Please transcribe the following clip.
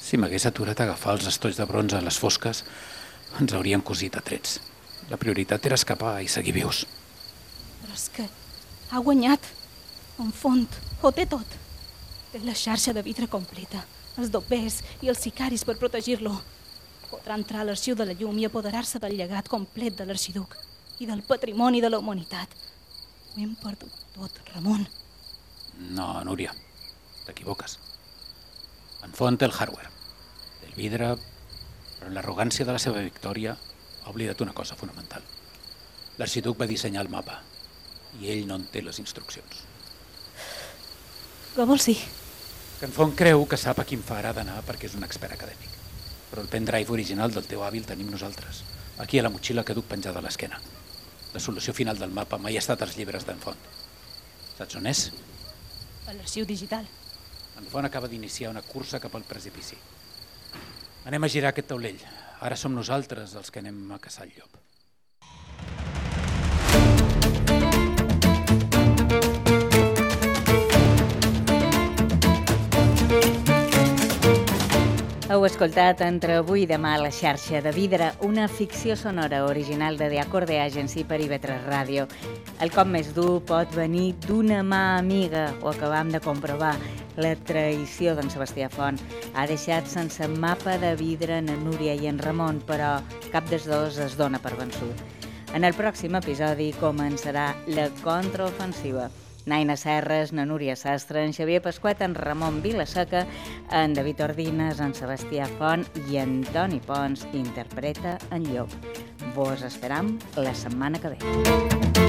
Si m'hagués aturat a agafar els estolls de bronze a les fosques, ens hauríem cosit a trets. La prioritat era escapar i seguir vius. Però és que ha guanyat. En font, ho té tot. Té la xarxa de vidre completa, els dobbers i els sicaris per protegir-lo. Podrà entrar a l'arxiu de la llum i apoderar-se del llegat complet de l'arxiduc i del patrimoni de la humanitat. Ho hem perdut tot, Ramon. No, Núria, t'equivoques. En Font té el hardware, té el vidre, però en l'arrogància de la seva victòria ha oblidat una cosa fonamental. L'arxiduc va dissenyar el mapa i ell no en té les instruccions. Què vols dir? Que en Font creu que sap a quin far ha d'anar perquè és un expert acadèmic. Però el pendrive original del teu avi el tenim nosaltres, aquí a la motxilla que duc penjada a l'esquena. La solució final del mapa mai ha estat als llibres d'en Font. Saps on és? A l'arxiu digital. En Font acaba d'iniciar una cursa cap al precipici. Anem a girar aquest taulell. Ara som nosaltres els que anem a caçar el llop. Heu escoltat Entre avui i demà a la xarxa de vidre, una ficció sonora original de The Accord Agency per IB3 Ràdio. El cop més dur pot venir d'una mà amiga, ho acabam de comprovar. La traïció d'en Sebastià Font ha deixat sense mapa de vidre en Núria i en Ramon, però cap dels dos es dona per vençut. En el pròxim episodi començarà la contraofensiva. Naina Serres, na Núria Sastre, en Xavier Pasquet, en Ramon Vilaseca, en David Ordines, en Sebastià Font i en Toni Pons interpreta en Llop. Vos esperam la setmana que ve.